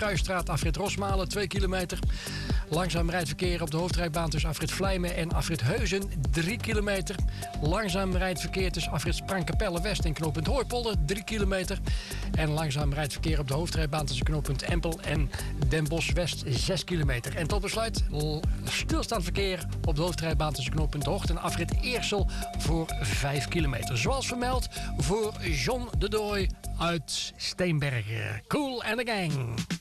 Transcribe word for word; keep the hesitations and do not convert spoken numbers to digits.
Kruisstraat, afrit Rosmalen, twee kilometer. Langzaam rijdverkeer op de hoofdrijbaan tussen afrit Vlijmen en afrit Heuzen, drie kilometer. Langzaam rijdverkeer tussen afrit Sprangkapelle West en knooppunt Hooipolder, drie kilometer. En langzaam rijdverkeer op de hoofdrijbaan tussen knooppunt Empel en Den Bosch West, zes kilometer. En tot besluit, stilstaand verkeer op de hoofdrijbaan tussen knooppunt Hocht en afrit Eersel voor vijf kilometer. Zoals vermeld voor John de Dooy uit Steenbergen. Cool and the gang.